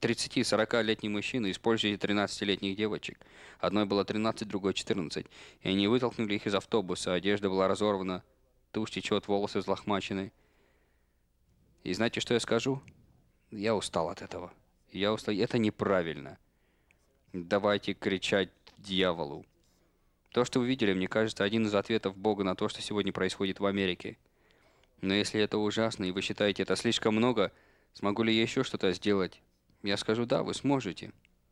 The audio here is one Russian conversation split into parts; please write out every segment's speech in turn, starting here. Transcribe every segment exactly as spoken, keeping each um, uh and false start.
тридцати-сорокалетний мужчина используете тринадцатилетних девочек. Одной было тринадцать, другой четырнадцать. И они вытолкнули их из автобуса. Одежда была разорвана, тушь течет, волосы взлохмачены. И знаете, что я скажу? Я устал от этого. Я устал. Это неправильно. Давайте кричать дьяволу. То, что вы видели, мне кажется, один из ответов Бога на то, что сегодня происходит в Америке. Но если это ужасно, и вы считаете это слишком много, смогу ли я еще что-то сделать? Я скажу, да, вы сможете.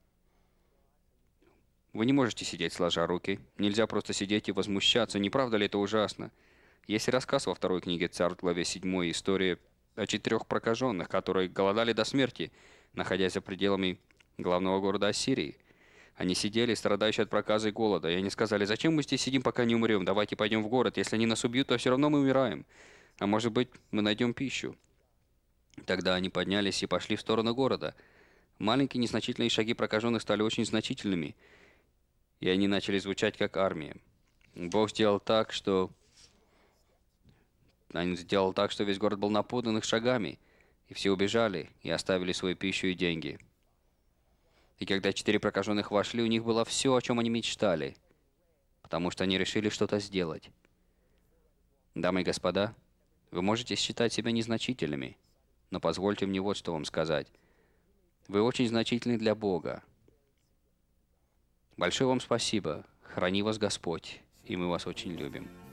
Вы не можете сидеть сложа руки. Нельзя просто сидеть и возмущаться. Не правда ли это ужасно? Есть рассказ во второй книге Царств, главе седьмой, история о четырех прокаженных, которые голодали до смерти, находясь за пределами главного города Ассирии. Они сидели, страдающие от проказа и голода, и они сказали, зачем мы здесь сидим, пока не умрем? Давайте пойдем в город. Если они нас убьют, то все равно мы умираем. А может быть, мы найдем пищу. Тогда они поднялись и пошли в сторону города. Маленькие незначительные шаги прокаженных стали очень значительными, и они начали звучать как армия. Бог сделал так, что... Он сделал так, что весь город был наполнен их шагами, и все убежали и оставили свою пищу и деньги. И когда четыре прокаженных вошли, у них было все, о чем они мечтали, потому что они решили что-то сделать. Дамы и господа, вы можете считать себя незначительными, но позвольте мне вот что вам сказать. Вы очень значительны для Бога. Большое вам спасибо. Храни вас Господь, и мы вас очень любим.